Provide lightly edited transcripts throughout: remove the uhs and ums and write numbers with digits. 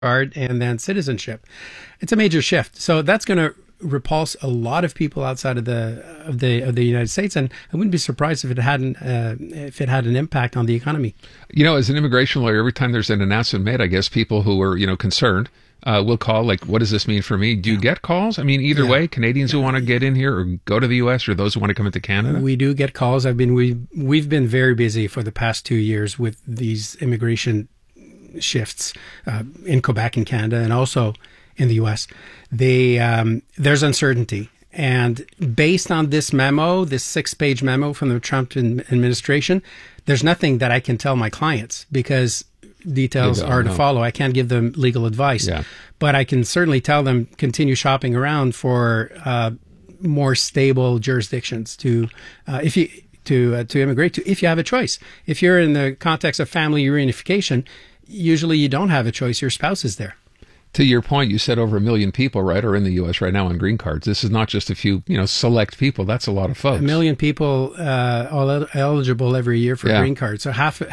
card and then citizenship. It's a major shift. So that's going to repulse a lot of people outside of the United States, and I wouldn't be surprised if it had an impact on the economy. You know, as an immigration lawyer, every time there's an announcement made, I guess people who are concerned will call, like, what does this mean for me? Do you get calls? I mean, either way, Canadians who want to get in here or go to the U.S. or those who want to come into Canada? We do get calls. We've been very busy for the past 2 years with these immigration shifts in Quebec and Canada, and also in the U.S. There's uncertainty. And based on this memo, this 6-page memo from the Trump administration, there's nothing that I can tell my clients because details are to follow. I can't give them legal advice, but I can certainly tell them continue shopping around for more stable jurisdictions to immigrate to if you have a choice. If you're in the context of family reunification, usually you don't have a choice. Your spouse is there. To your point, you said over 1 million people, right, are in the U.S. right now on green cards. This is not just a few, select people. That's a lot of folks. 1 million people all eligible every year for green cards. So half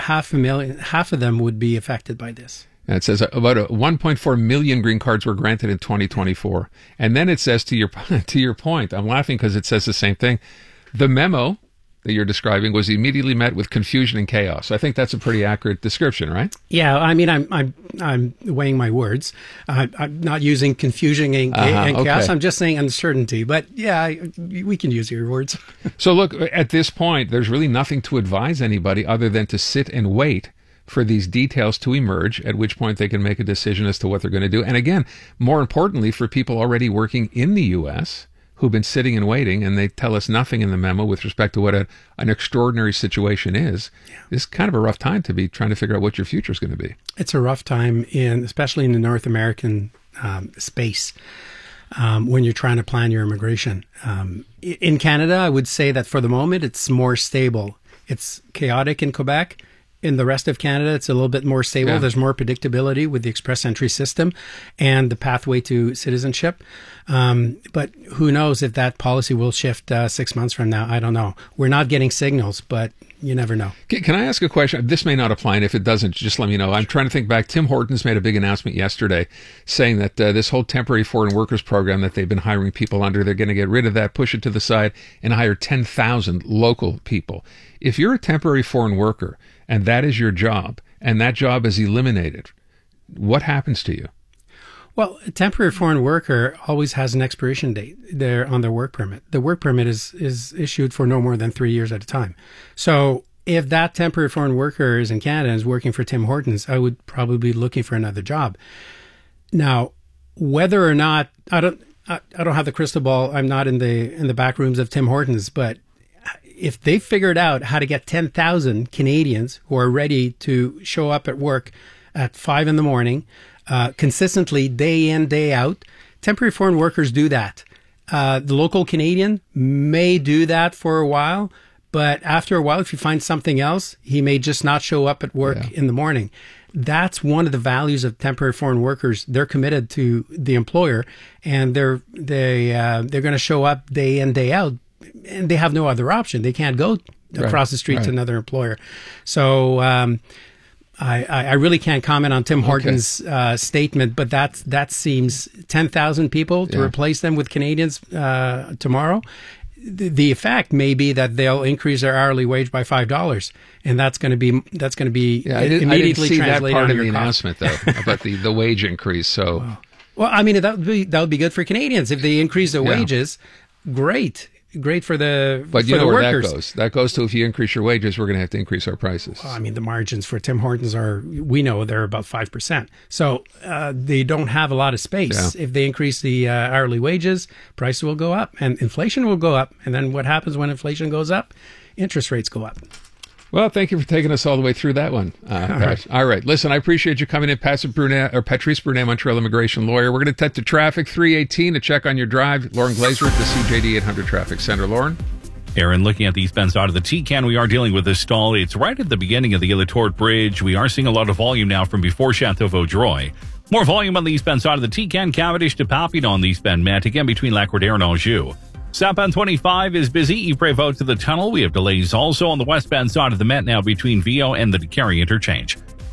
of them would be affected by this. And it says about 1.4 million green cards were granted in 2024. And then it says, to your point, I'm laughing because it says the same thing. The memo that you're describing was immediately met with confusion and chaos. I think that's a pretty accurate description, right? Yeah, I mean, I'm weighing my words. I'm not using confusion and chaos. Okay. I'm just saying uncertainty. But yeah, we can use your words. So look, at this point, there's really nothing to advise anybody other than to sit and wait for these details to emerge, at which point they can make a decision as to what they're going to do. And again, more importantly, for people already working in the U.S., who've been sitting and waiting, and they tell us nothing in the memo with respect to what an extraordinary situation is. It's kind of a rough time to be trying to figure out what your future is going to be. It's a rough time, especially in the North American space, when you're trying to plan your immigration. In Canada, I would say that for the moment, it's more stable. It's chaotic in Quebec. In the rest of Canada, it's a little bit more stable. Yeah. There's more predictability with the express entry system and the pathway to citizenship. But who knows if that policy will shift 6 months from now? I don't know. We're not getting signals, but you never know. Can I ask a question? This may not apply, and if it doesn't, just let me know. I'm trying to think back. Tim Hortons made a big announcement yesterday saying that this whole temporary foreign workers program that they've been hiring people under, they're going to get rid of that, push it to the side, and hire 10,000 local people. If you're a temporary foreign worker, and that is your job, and that job is eliminated, what happens to you? Well, a temporary foreign worker always has an expiration date there on their work permit. The work permit is issued for no more than 3 years at a time. So if that temporary foreign worker is in Canada and is working for Tim Hortons, I would probably be looking for another job. Now, whether or not, I don't have the crystal ball. I'm not in the back rooms of Tim Hortons, but if they figured out how to get 10,000 Canadians who are ready to show up at work at 5 a.m, consistently, day in, day out, temporary foreign workers do that. The local Canadian may do that for a while, but after a while, if you find something else, he may just not show up at work in the morning. That's one of the values of temporary foreign workers. They're committed to the employer, and they're going to show up day in, day out. And they have no other option. They can't go across the street to another employer. So I really can't comment on Tim Hortons' statement, but that seems 10,000 people to replace them with Canadians tomorrow. The effect may be that they'll increase their hourly wage by $5, and that's going to be immediately I didn't see that part of the announcement though about the wage increase. So well, I mean that would be good for Canadians if they increase their wages. Great for the but for you know the where workers. that goes. That goes to if you increase your wages, we're going to have to increase our prices. Well, I mean, the margins for Tim Hortons we know they're about 5%. So they don't have a lot of space. Yeah. If they increase the hourly wages, prices will go up and inflation will go up. And then what happens when inflation goes up? Interest rates go up. Well, thank you for taking us all the way through that one. All right. Listen, I appreciate you coming in. Patrice Brunet, Montreal immigration lawyer. We're going to touch to traffic 318 to check on your drive. Lauren Glazer at the CJD 800 Traffic Center. Lauren? Aaron, looking at the eastbound side of the T-Can, we are dealing with this stall. It's right at the beginning of the Ile-les-Tourtes Bridge. We are seeing a lot of volume now from before Chateau Vaudreuil. More volume on the eastbound side of the T-Can, Cavendish to Papillon on the eastbound Met, again between Lac-Roudère and Anjou. Southbound 25 is busy. Yves-Prévost to the tunnel. We have delays also on the westbound side of the Met now between Vio and the Décarie interchange.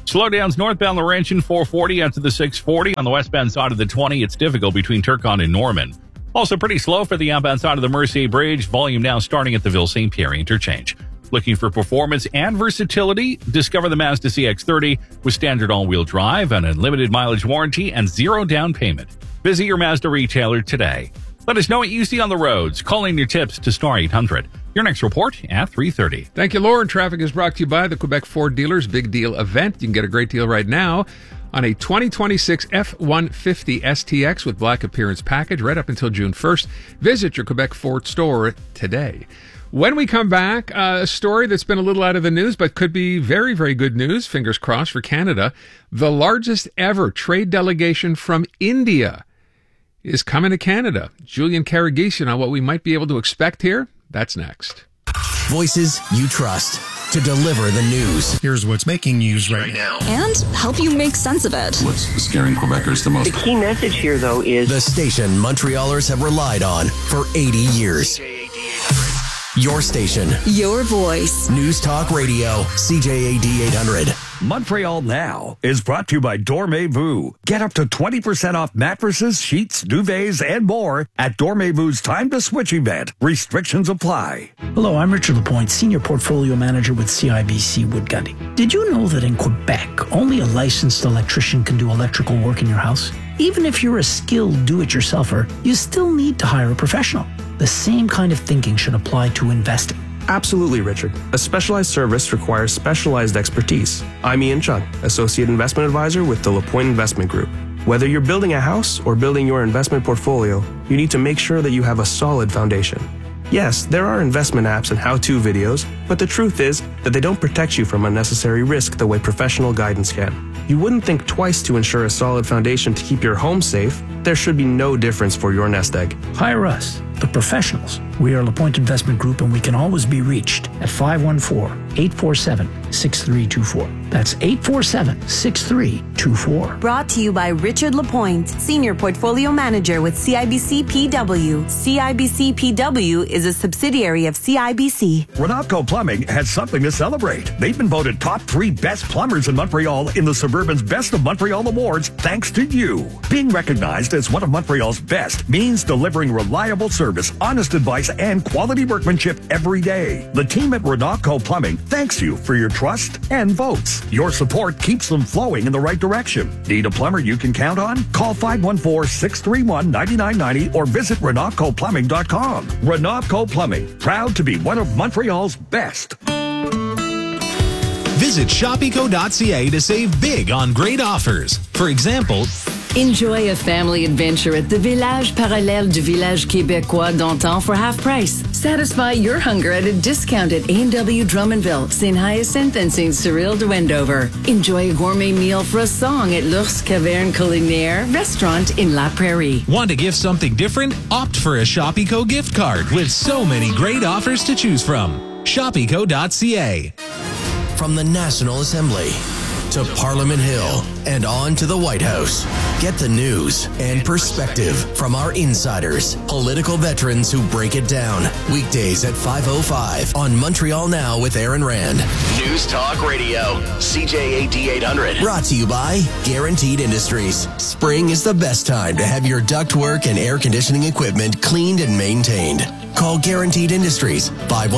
Slowdowns northbound Laurentian 440 out to the 640. On the westbound side of the 20, it's difficult between Turcon and Norman. Also pretty slow for the outbound side of the Mercier Bridge. Volume now starting at the Ville St. Pierre interchange. Looking for performance and versatility? Discover the Mazda CX-30 with standard all-wheel drive, an unlimited mileage warranty, and zero down payment. Visit your Mazda retailer today. Let us know what you see on the roads. Call in your tips to Star 800. Your next report at 3:30. Thank you, Lauren. Traffic is brought to you by the Quebec Ford Dealers Big Deal event. You can get a great deal right now on a 2026 F-150 STX with black appearance package right up until June 1st. Visit your Quebec Ford store today. When we come back, a story that's been a little out of the news, but could be very, very good news, fingers crossed, for Canada. The largest ever trade delegation from India is coming to Canada. Julian Karagesian on what we might be able to expect here. That's next. Voices you trust to deliver the news. Here's what's making news right now. And help you make sense of it. What's scaring Quebecers the most? The key message here, though, is the station Montrealers have relied on for 80 years. Your station. Your voice. News Talk Radio. CJAD 800. Montreal Now is brought to you by Dormez-vous. Get up to 20% off mattresses, sheets, duvets, and more at Dormez-vou's Time to Switch event. Restrictions apply. Hello, I'm Richard Lapointe, Senior Portfolio Manager with CIBC Wood Gundy. Did you know that in Quebec, only a licensed electrician can do electrical work in your house? Even if you're a skilled do-it-yourselfer, you still need to hire a professional. The same kind of thinking should apply to investing. Absolutely, Richard. A specialized service requires specialized expertise. I'm Ian Chung, Associate Investment Advisor with the LaPointe Investment Group. Whether you're building a house or building your investment portfolio, you need to make sure that you have a solid foundation. Yes, there are investment apps and how-to videos, but the truth is that they don't protect you from unnecessary risk the way professional guidance can. You wouldn't think twice to ensure a solid foundation to keep your home safe. There should be no difference for your nest egg. Hire us, the professionals. We are LaPointe Investment Group, and we can always be reached at 514-847-6324. That's 847-6324. Brought to you by Richard Lapointe, Senior Portfolio Manager with CIBC PW. CIBC PW is a subsidiary of CIBC. Renatco Plumbing has something to celebrate. They've been voted top 3 best plumbers in Montreal in the Suburban's Best of Montreal Awards thanks to you. Being recognized as one of Montreal's best means delivering reliable service, honest advice, and quality workmanship every day. The team at Renatco Plumbing thanks you for your trust and votes. Your support keeps them flowing in the right direction. Need a plumber you can count on? Call 514-631-9990 or visit RenatcoPlumbing.com. Renatco Plumbing, proud to be one of Montreal's best. Visit shopeco.ca to save big on great offers. For example, enjoy a family adventure at the Village Parallèle du Village Québécois d'Antan for half price. Satisfy your hunger at a discount at A&W Drummondville, St. Hyacinthe, and St. Cyril de Wendover. Enjoy a gourmet meal for a song at l'Ours Caverne Culinaire restaurant in La Prairie. Want to give something different? Opt for a Shopeco gift card with so many great offers to choose from. Shopeco.ca. From the National Assembly to Parliament Hill and on to the White House. Get the news and perspective from our insiders, political veterans who break it down. Weekdays at 5:05 on Montreal Now with Aaron Rand. News Talk Radio, CJAD 800. Brought to you by Guaranteed Industries. Spring is the best time to have your ductwork and air conditioning equipment cleaned and maintained. Call Guaranteed Industries,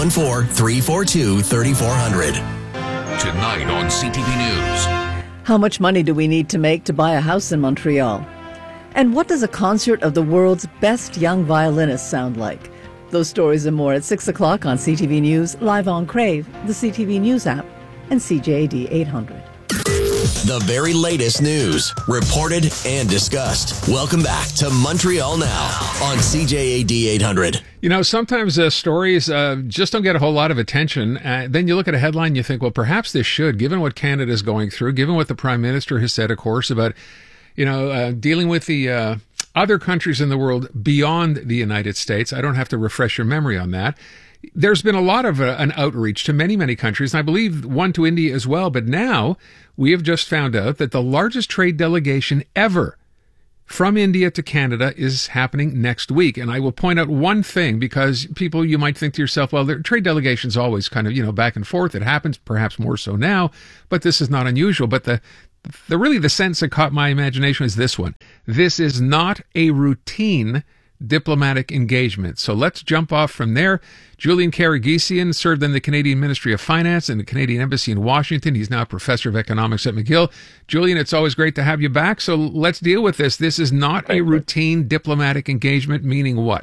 514-342-3400. Tonight on CTV News. How much money do we need to make to buy a house in Montreal? And what does a concert of the world's best young violinists sound like? Those stories and more at 6 o'clock on CTV News, live on Crave, the CTV News app, and CJAD 800. The very latest news, reported and discussed. Welcome back to Montreal Now on CJAD 800. You know, sometimes stories just don't get a whole lot of attention. Then you look at a headline and you think, well, perhaps this should, given what Canada is going through, given what the Prime Minister has said, of course, about, dealing with the other countries in the world beyond the United States. I don't have to refresh your memory on that. There's been a lot of an outreach to many, many countries, and I believe one to India as well. But now we have just found out that the largest trade delegation ever from India to Canada is happening next week. And I will point out one thing, because people, you might think to yourself, well, their trade delegations always kind of, back and forth. It happens perhaps more so now, but this is not unusual. But the sentence that caught my imagination is this one. This is not a routine diplomatic engagement. So let's jump off from there. Julian Karagissian served in the Canadian Ministry of Finance and the Canadian Embassy in Washington. He's now a professor of economics at McGill. Julian, it's always great to have you back. So let's deal with this. This is not a routine diplomatic engagement, meaning what?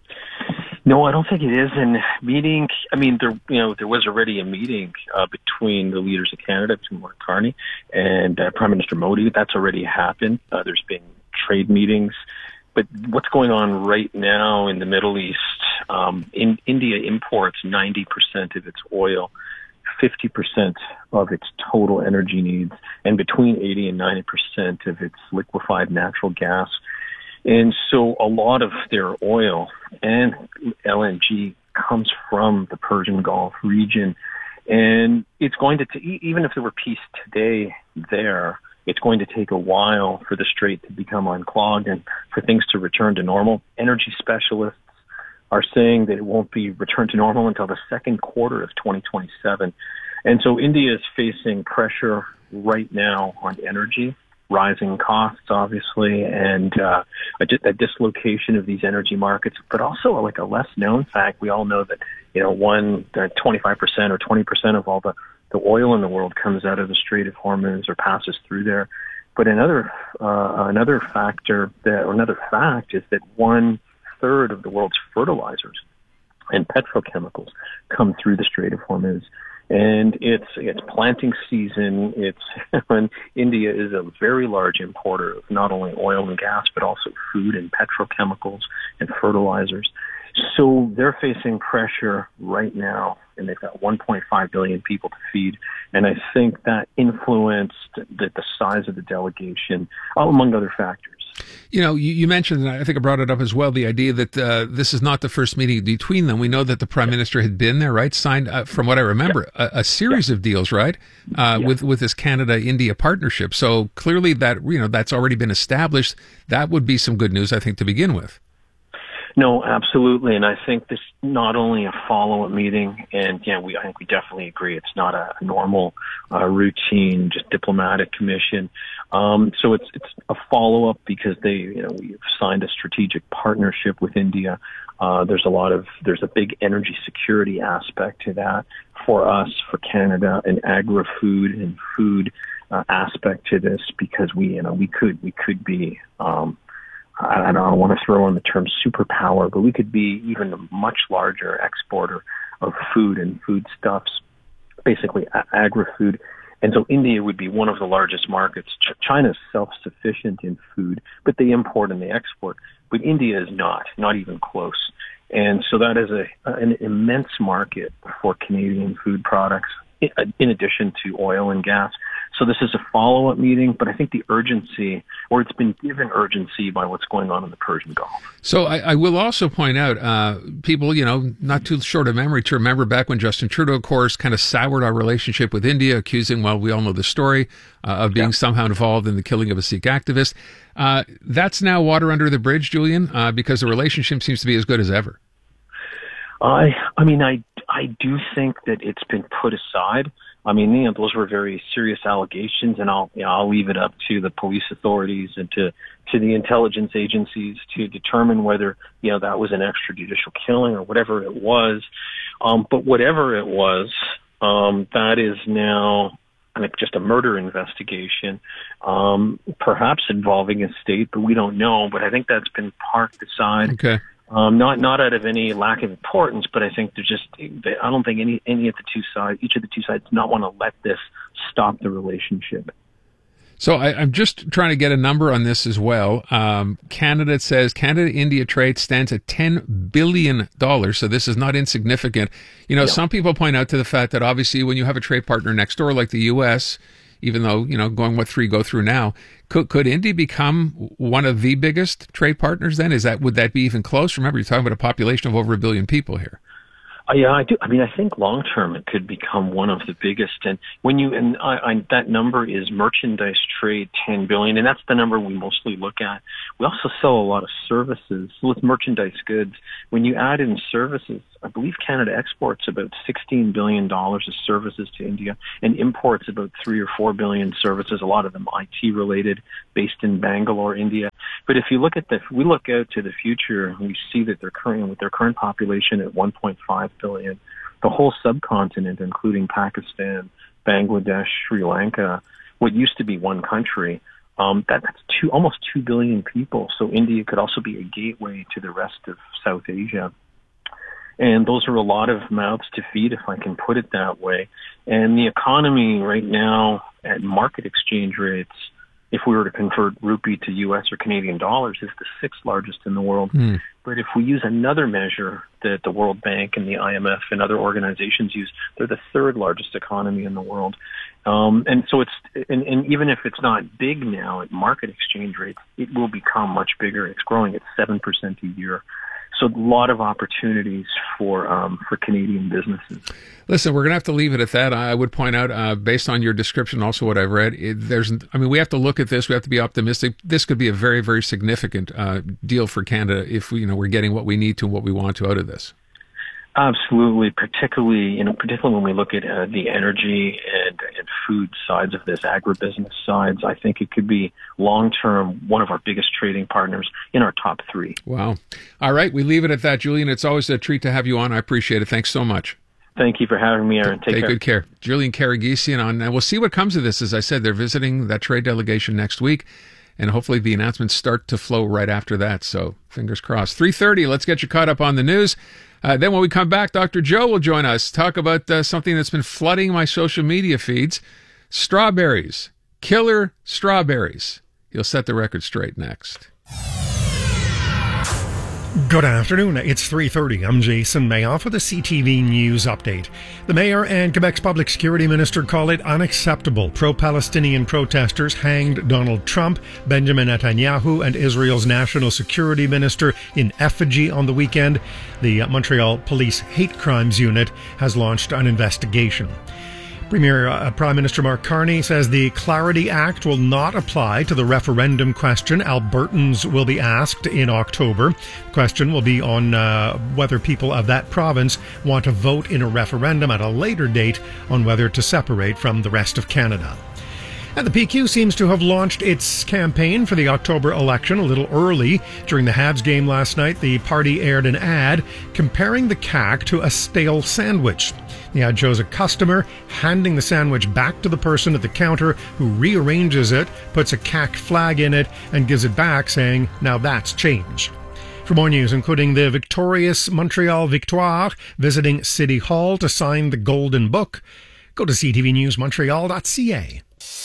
No, I don't think it is. And meeting, there was already a meeting between the leaders of Canada, between Mark Carney and Prime Minister Modi. That's already happened. There's been trade meetings. But what's going on right now in the Middle East, India imports 90% of its oil, 50% of its total energy needs, and between 80 and 90% of its liquefied natural gas. And so a lot of their oil and LNG comes from the Persian Gulf region. And it's going to, even if there were peace today there, it's going to take a while for the strait to become unclogged and for things to return to normal. Energy specialists are saying that it won't be returned to normal until the second quarter of 2027. And so India is facing pressure right now on energy, rising costs, obviously, and a dislocation of these energy markets, but also like a less known fact. We all know that, 25% or 20% of all the oil in the world comes out of the Strait of Hormuz or passes through there. But another fact is that 1/3 of the world's fertilizers and petrochemicals come through the Strait of Hormuz. And it's planting season. When India is a very large importer of not only oil and gas, but also food and petrochemicals and fertilizers. So they're facing pressure right now, and they've got 1.5 billion people to feed. And I think that influenced the size of the delegation, among other factors. You mentioned, and I think I brought it up as well, the idea that this is not the first meeting between them. We know that the Prime Minister had been there, right? Signed, from what I remember, a series of deals, right? With this Canada-India partnership. So clearly that, that's already been established. That would be some good news, I think, to begin with. No, absolutely. And I think this not only a follow-up meeting, and I think we definitely agree it's not a normal, routine, just diplomatic commission. So it's a follow-up because we've signed a strategic partnership with India. There's a big energy security aspect to that for us, for Canada, an agri-food and food aspect to this, because we could be, I don't want to throw in the term superpower, but we could be even a much larger exporter of food and foodstuffs, basically agri-food. And so India would be one of the largest markets. China is self-sufficient in food, but they import and they export. But India is not even close. And so that is an immense market for Canadian food products, in addition to oil and gas. So this is a follow-up meeting, but I think the urgency, or it's been given urgency by what's going on in the Persian Gulf. So I will also point out, people, not too short of memory to remember back when Justin Trudeau, of course, kind of soured our relationship with India, accusing, we all know the story, of being somehow involved in the killing of a Sikh activist. That's now water under the bridge, Julian, because the relationship seems to be as good as ever. I do think that it's been put aside. Those were very serious allegations, and I'll leave it up to the police authorities and to the intelligence agencies to determine whether, that was an extrajudicial killing or whatever it was. But whatever it was, that is now, I think, just a murder investigation, perhaps involving a state, but we don't know. But I think that's been parked aside. Okay. Not out of any lack of importance, but I think I don't think each of the two sides not want to let this stop the relationship. So I'm just trying to get a number on this as well. Canada says Canada-India trade stands at $10 billion. So this is not insignificant. Some people point out to the fact that obviously when you have a trade partner next door like the U.S., even though, going what three go through now, could India become one of the biggest trade partners then? Would that be even close? Remember, you're talking about a population of over 1 billion people here. Yeah, I do. I mean, I think long term it could become one of the biggest. And that number is merchandise trade, 10 billion, and that's the number we mostly look at. We also sell a lot of services. So with merchandise goods, when you add in services, I believe Canada exports about $16 billion of services to India and imports about 3 or 4 billion services, a lot of them IT related, based in Bangalore, India. But if you look at we look out to the future, we see that with their current population at 1.5 billion, the whole subcontinent, including Pakistan, Bangladesh, Sri Lanka, what used to be one country, that's almost 2 billion people. So India could also be a gateway to the rest of South Asia. And those are a lot of mouths to feed, if I can put it that way. And the economy right now at market exchange rates, if we were to convert rupee to U.S. or Canadian dollars, is the 6th largest in the world. But if we use another measure that the World Bank and the IMF and other organizations use, they're the 3rd largest economy in the world. And so and even if it's not big now at market exchange rates, it will become much bigger. It's growing at 7% a year. So a lot of opportunities for Canadian businesses. Listen, we're going to have to leave it at that. I would point out, based on your description, also what I've read, we have to look at this. We have to be optimistic. This could be a very, very significant deal for Canada if we're getting what we need to and what we want to out of this. Absolutely, particularly when we look at the energy and food sides of this, agribusiness sides. I think it could be long-term one of our biggest trading partners in our top 3. Wow. All right, we leave it at that, Julian. It's always a treat to have you on. I appreciate it. Thanks so much. Thank you for having me, Aaron. Take care. Good care. Julian Karagesian on. We'll see what comes of this. As I said, they're visiting that trade delegation next week, and hopefully the announcements start to flow right after that. So fingers crossed. 3:30, let's get you caught up on the news. Then when we come back, Dr. Joe will join us, talk about something that's been flooding my social media feeds, strawberries, killer strawberries. He'll set the record straight next. Good afternoon. It's 3:30. I'm Jason Mayoff with a CTV News update. The mayor and Quebec's public security minister call it unacceptable. Pro-Palestinian protesters hanged Donald Trump, Benjamin Netanyahu, and Israel's national security minister in effigy on the weekend. The Montreal Police Hate Crimes Unit has launched an investigation. Prime Minister Mark Carney says the Clarity Act will not apply to the referendum question Albertans will be asked in October. The question will be on whether people of that province want to vote in a referendum at a later date on whether to separate from the rest of Canada. And the PQ seems to have launched its campaign for the October election a little early. During the Habs game last night, the party aired an ad comparing the CAQ to a stale sandwich. The ad shows a customer handing the sandwich back to the person at the counter who rearranges it, puts a CAQ flag in it, and gives it back, saying, "Now that's change." For more news, including the victorious Montreal Victoire visiting City Hall to sign the Golden Book, go to ctvnewsmontreal.ca.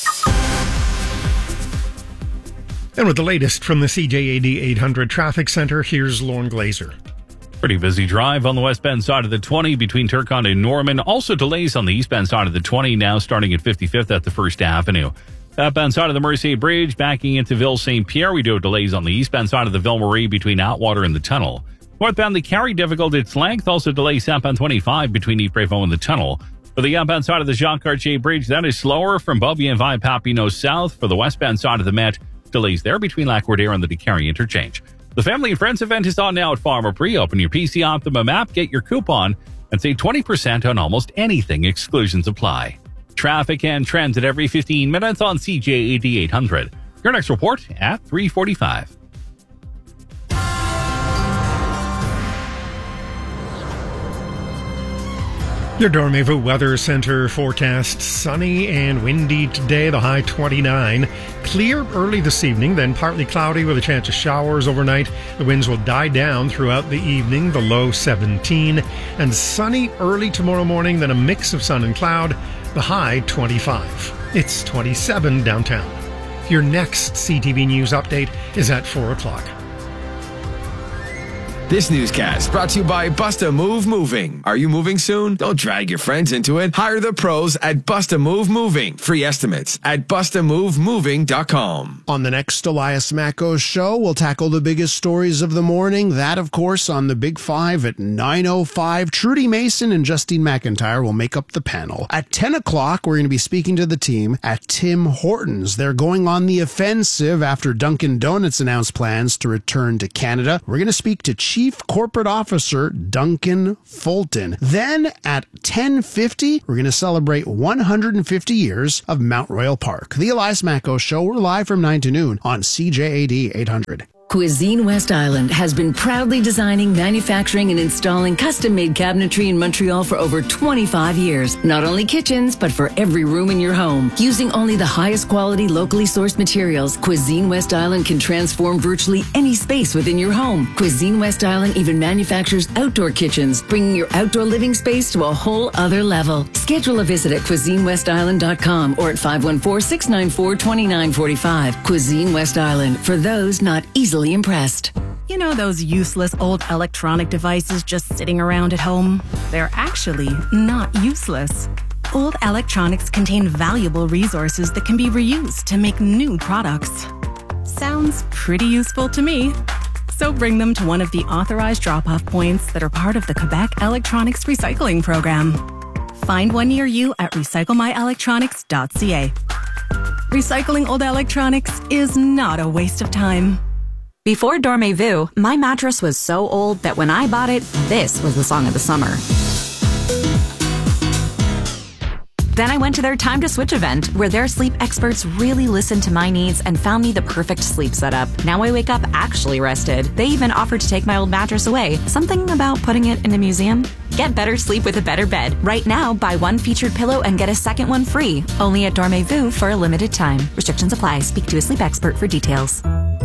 And with the latest from the CJAD 800 Traffic Center, here's Lorne Glazer. Pretty busy drive on the westbound side of the 20 between Turcotte and Norman. Also delays on the eastbound side of the 20 now starting at 55th at the 1st Avenue. Outbound side of the Mercier Bridge backing into Ville St. Pierre. We do have delays on the eastbound side of the Ville Marie between Atwater and the tunnel. Northbound the Carry difficult its length. Also delays southbound 25 between Ypres-Pont and the tunnel. For the outbound side of the Jacques-Cartier Bridge, that is slower from Beaubien via Papineau south. For the westbound side of the Met, delays there between Lac-Cordaire and the DeCarry interchange. The Family and Friends event is on now at Farmer Pre. Open your PC Optimum app, get your coupon, and save 20% on almost anything. Exclusions apply. Traffic and transit every 15 minutes on CJAD 800. Your next report at 3:45. Your Dormevu Weather Center forecast: sunny and windy today, the high 29. Clear early this evening, then partly cloudy with a chance of showers overnight. The winds will die down throughout the evening, the low 17. And sunny early tomorrow morning, then a mix of sun and cloud, the high 25. It's 27 downtown. Your next CTV News update is at 4 o'clock. This newscast brought to you by Busta Move Moving. Are you moving soon? Don't drag your friends into it. Hire the pros at Busta Move Moving. Free estimates at bustamovemoving.com. On the next Elias Macko show, we'll tackle the biggest stories of the morning. That, of course, on the Big Five at 9:05. Trudy Mason and Justine McIntyre will make up the panel. At 10 o'clock, we're going to be speaking to the team at Tim Hortons. They're going on the offensive after Dunkin' Donuts announced plans to return to Canada. We're going to speak to Chief Corporate Officer Duncan Fulton. Then at 10:50, we're going to celebrate 150 years of Mount Royal Park. The Elias Macko Show. We're live from 9 to noon on CJAD 800. Cuisine West Island has been proudly designing, manufacturing, and installing custom-made cabinetry in Montreal for over 25 years. Not only kitchens, but for every room in your home. Using only the highest quality, locally sourced materials, Cuisine West Island can transform virtually any space within your home. Cuisine West Island even manufactures outdoor kitchens, bringing your outdoor living space to a whole other level. Schedule a visit at CuisineWestIsland.com or at 514-694-2945. Cuisine West Island, for those not easily impressed. You know those useless old electronic devices just sitting around at home? They're actually not useless. Old electronics contain valuable resources that can be reused to make new products. Sounds pretty useful to me. So bring them to one of the authorized drop-off points that are part of the Quebec Electronics Recycling Program. Find one near you at recyclemyelectronics.ca. Recycling old electronics is not a waste of time. Before Dormez-vous, my mattress was so old that when I bought it, this was the song of the summer. Then I went to their Time to Switch event, where their sleep experts really listened to my needs and found me the perfect sleep setup. Now I wake up actually rested. They even offered to take my old mattress away. Something about putting it in a museum? Get better sleep with a better bed. Right now, buy one featured pillow and get a second one free. Only at Dormez-vous for a limited time. Restrictions apply. Speak to a sleep expert for details.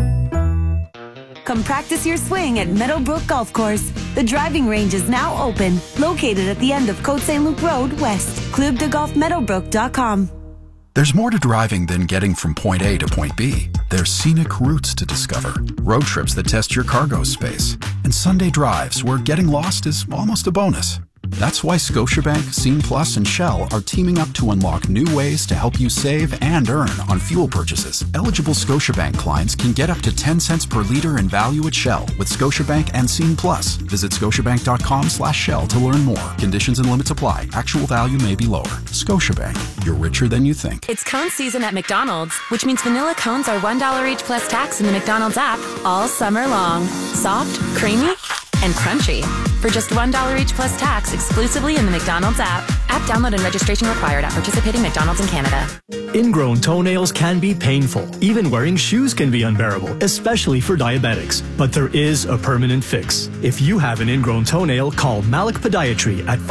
Come practice your swing at Meadowbrook Golf Course. The driving range is now open, located at the end of Côte Saint-Luc Road West. ClubDeGolfMeadowbrook.com. There's more to driving than getting from point A to point B. There's scenic routes to discover, road trips that test your cargo space, and Sunday drives where getting lost is almost a bonus. That's why Scotiabank, Scene Plus, and Shell are teaming up to unlock new ways to help you save and earn on fuel purchases. Eligible Scotiabank clients can get up to 10 cents per liter in value at Shell with Scotiabank and Scene Plus. Visit scotiabank.com/Shell to learn more. Conditions and limits apply. Actual value may be lower. Scotiabank, you're richer than you think. It's cone season at McDonald's, which means vanilla cones are $1 each plus tax in the McDonald's app all summer long. Soft, creamy, and crunchy. For just $1 each plus tax exclusively in the McDonald's app. App download and registration required at participating McDonald's in Canada. Ingrown toenails can be painful. Even wearing shoes can be unbearable, especially for diabetics. But there is a permanent fix. If you have an ingrown toenail, call Malik Podiatry at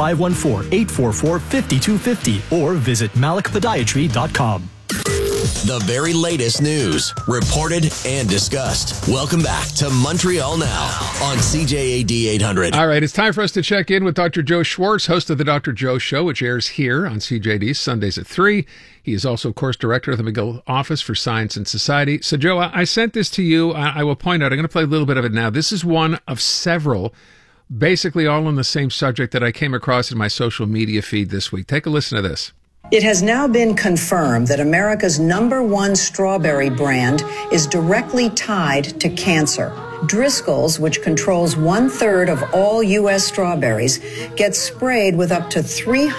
514-844-5250 or visit malikpodiatry.com. The very latest news, reported and discussed. Welcome back to Montreal Now on CJAD 800. All right, it's time for us to check in with Dr. Joe Schwartz, host of the Dr. Joe Show, which airs here on CJAD Sundays at 3. He is also course director of the McGill Office for Science and Society. So, Joe, I sent this to you. I will point out, I'm going to play a little bit of it now. This is one of several, basically all on the same subject that I came across in my social media feed this week. Take a listen to this. It has now been confirmed that America's #1 strawberry brand is directly tied to cancer. Driscoll's, which controls 1/3 of all U.S. strawberries, gets sprayed with up to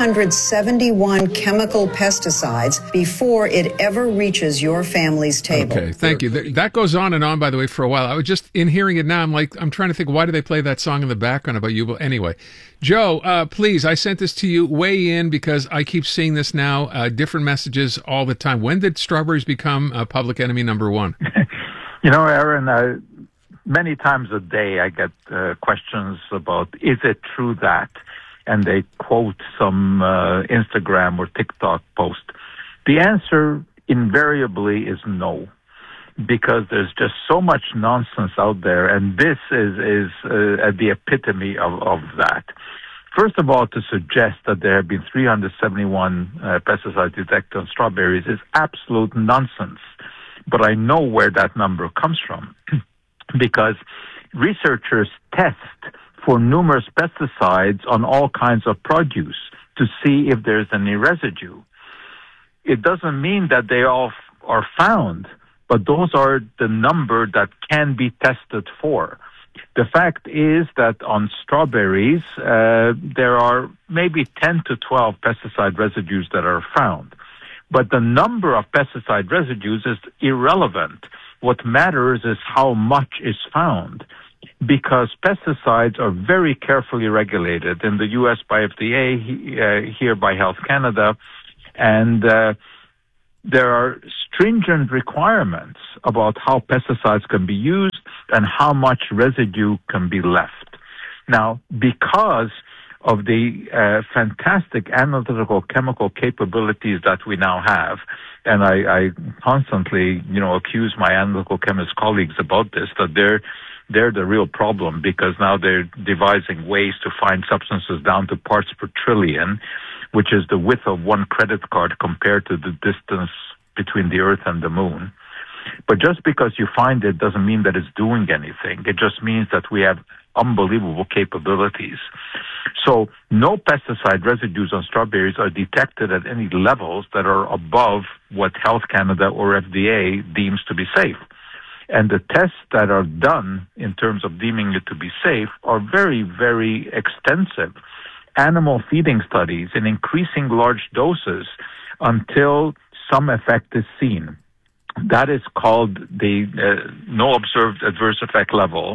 371 chemical pesticides before it ever reaches your family's table. Okay, thank you. That goes on and on, by the way, for a while. I was just, in hearing it now, I'm trying to think, why do they play that song in the background about you? But anyway, Joe, please, I sent this to you. Weigh in, because I keep seeing this now, different messages all the time. When did strawberries become public enemy #1? You know, Aaron, many times a day I get questions about, is it true that? And they quote some Instagram or TikTok post. The answer invariably is no, because there's just so much nonsense out there, and this is the epitome of that. First of all, to suggest that there have been 371 pesticides detected on strawberries is absolute nonsense. But I know where that number comes from. Because researchers test for numerous pesticides on all kinds of produce to see if there's any residue. It doesn't mean that they all are found, but those are the number that can be tested for. The fact is that on strawberries, there are maybe 10 to 12 pesticide residues that are found. But the number of pesticide residues is irrelevant. What matters is how much is found, because pesticides are very carefully regulated in the U.S. by FDA, here by Health Canada, and there are stringent requirements about how pesticides can be used and how much residue can be left. Now, because of the fantastic analytical chemical capabilities that we now have, and I constantly, accuse my analytical chemist colleagues about this, that they're the real problem, because now they're devising ways to find substances down to parts per trillion, which is the width of one credit card compared to the distance between the Earth and the Moon. But just because you find it doesn't mean that it's doing anything. It just means that we have unbelievable capabilities. So no pesticide residues on strawberries are detected at any levels that are above what Health Canada or FDA deems to be safe. And the tests that are done in terms of deeming it to be safe are very, very extensive. Animal feeding studies in increasing large doses until some effect is seen. That is called the no observed adverse effect level.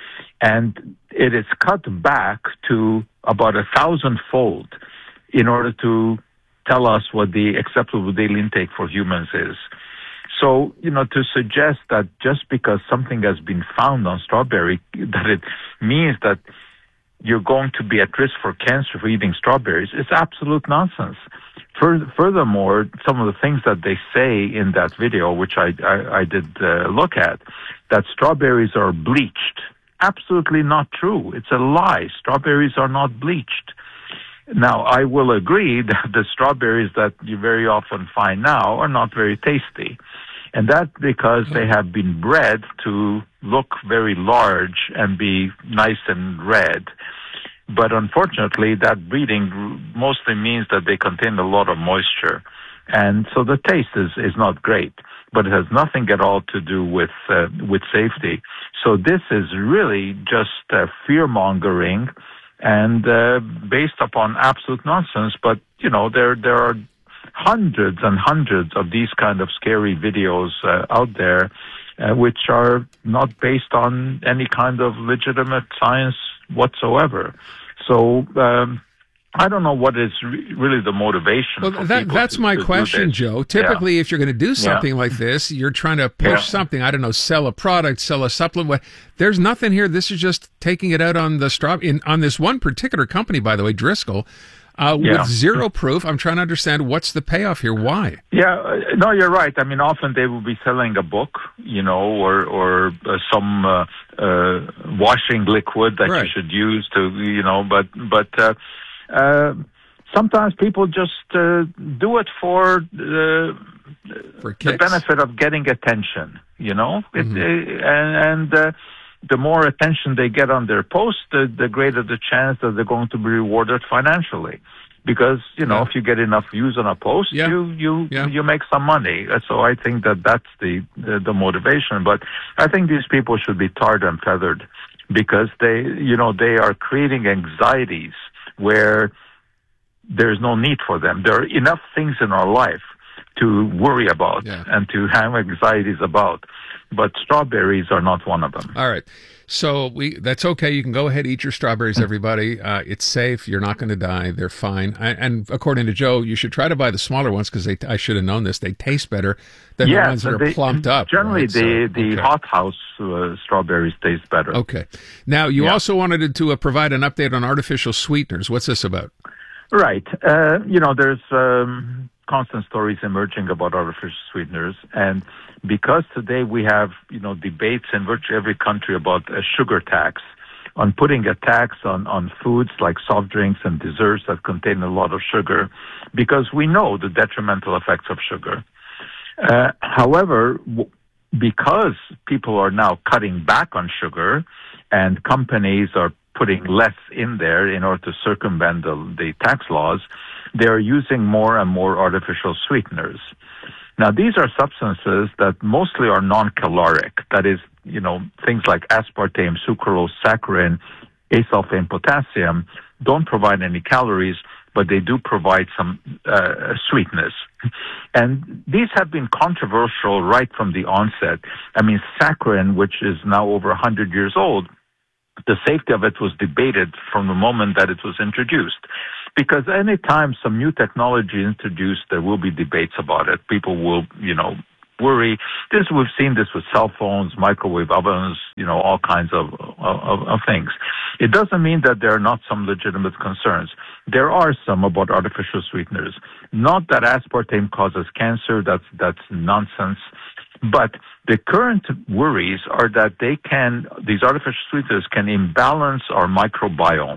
And it is cut back to about 1,000-fold in order to tell us what the acceptable daily intake for humans is. So, to suggest that just because something has been found on strawberry, that it means that you're going to be at risk for cancer for eating strawberries, is absolute nonsense. Furthermore, some of the things that they say in that video, which I did look at, that strawberries are bleached. Absolutely not true. It's a lie. Strawberries are not bleached. Now, I will agree that the strawberries that you very often find now are not very tasty. And that's because they have been bred to look very large and be nice and red. But unfortunately, that breeding mostly means that they contain a lot of moisture. And so the taste is not great, but it has nothing at all to do with safety. So this is really just fear-mongering and based upon absolute nonsense. But, there are hundreds and hundreds of these kind of scary videos out there, which are not based on any kind of legitimate science whatsoever. So I don't know what is really the motivation. Well, that's my question, Joe. Typically, if you're going to do something like this, you're trying to push something. I don't know, sell a product, sell a supplement. There's nothing here. This is just taking it out on the on this one particular company, by the way, Driscoll. With zero proof. I'm trying to understand what's the payoff here. Why? Yeah, no, you're right. I mean, often they will be selling a book, or some washing liquid that you should use to, but sometimes people just do it for the benefit of getting attention, the more attention they get on their post, the greater the chance that they're going to be rewarded financially. Because, if you get enough views on a post, you make some money. So I think that's the motivation. But I think these people should be tarred and feathered, because they are creating anxieties where there's no need for them. There are enough things in our life to worry about and to have anxieties about. But strawberries are not one of them. All right. So that's okay. You can go ahead, eat your strawberries, everybody. It's safe. You're not going to die. They're fine. And according to Joe, you should try to buy the smaller ones, because I should have known this. They taste better than the ones that are plumped up. Generally, the hothouse strawberries taste better. Okay. Now, you also wanted to provide an update on artificial sweeteners. What's this about? Right. There's constant stories emerging about artificial sweeteners, and because today we have, debates in virtually every country about a sugar tax, on putting a tax on foods like soft drinks and desserts that contain a lot of sugar, because we know the detrimental effects of sugar. However, because people are now cutting back on sugar and companies are putting less in there in order to circumvent the tax laws, they're using more and more artificial sweeteners. Now, these are substances that mostly are non-caloric. That is, things like aspartame, sucralose, saccharin, asulfame, potassium don't provide any calories, but they do provide some sweetness. And these have been controversial right from the onset. I mean, saccharin, which is now over 100 years old, the safety of it was debated from the moment that it was introduced. Because any time some new technology is introduced, there will be debates about it. People will, worry. We've seen this with cell phones, microwave ovens, all kinds of things. It doesn't mean that there are not some legitimate concerns. There are some about artificial sweeteners. Not that aspartame causes cancer. That's nonsense. But the current worries are that these artificial sweeteners can imbalance our microbiome.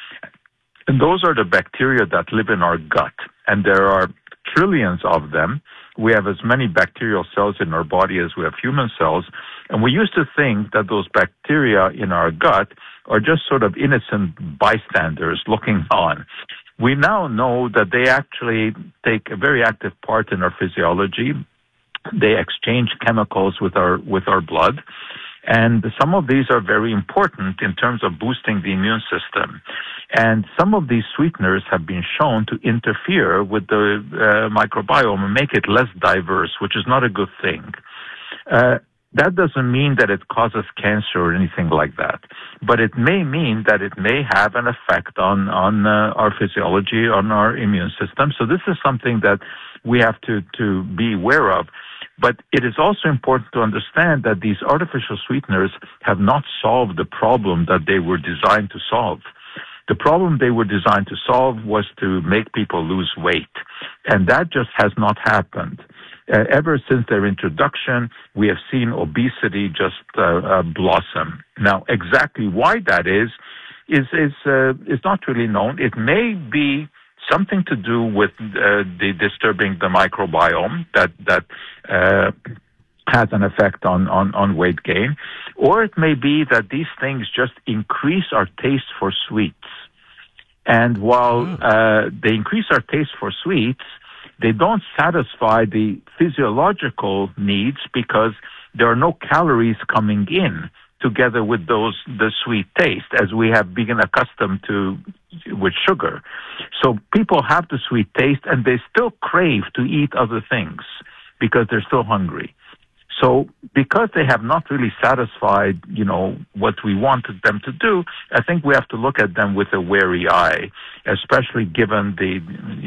And those are the bacteria that live in our gut. And there are trillions of them. We have as many bacterial cells in our body as we have human cells. And we used to think that those bacteria in our gut are just sort of innocent bystanders looking on. We now know that they actually take a very active part in our physiology. They exchange chemicals with our blood. And some of these are very important in terms of boosting the immune system. And some of these sweeteners have been shown to interfere with the microbiome and make it less diverse, which is not a good thing. That doesn't mean that it causes cancer or anything like that. But it may mean that it may have an effect on our physiology, on our immune system. So this is something that we have to be aware of. But it is also important to understand that these artificial sweeteners have not solved the problem that they were designed to solve. The problem they were designed to solve was to make people lose weight. And that just has not happened. Ever since their introduction, we have seen obesity just blossom. Now, exactly why that is not really known. It may be something to do with the disturbing the microbiome that has an effect on weight gain, or it may be that these things just increase our taste for sweets. And while they increase our taste for sweets, they don't satisfy the physiological needs because there are no calories coming in together with the sweet taste, as we have been accustomed to with sugar. So people have the sweet taste and they still crave to eat other things because they're still hungry. So because they have not really satisfied, what we wanted them to do, I think we have to look at them with a wary eye, especially given the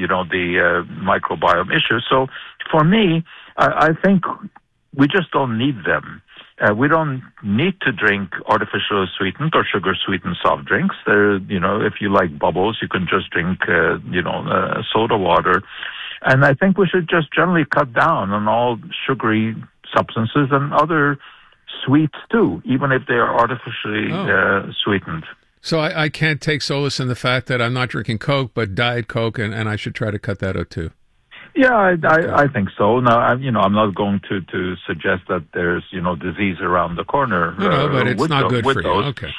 microbiome issue. So for me, I think we just don't need them. We don't need to drink artificially sweetened or sugar-sweetened soft drinks. If you like bubbles, you can just drink, soda water. And I think we should just generally cut down on all sugary substances and other sweets too, even if they are artificially sweetened. So I can't take solace in the fact that I'm not drinking Coke, but Diet Coke, and I should try to cut that out too. Yeah, I think so. Now, I'm not going to suggest that there's, disease around the corner. No, but it's not good for you. Okay.